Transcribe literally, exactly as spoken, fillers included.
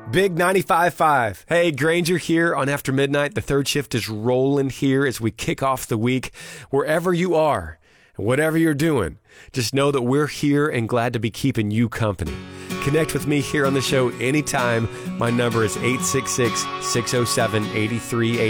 Big ninety-five point five. Hey, Granger here on After Midnight. The third shift is rolling here as we kick off the week. Wherever you are, whatever you're doing, just know that we're here and glad to be keeping you company. Connect with me here on the show anytime. My number is eight six six, six oh seven, eight three eight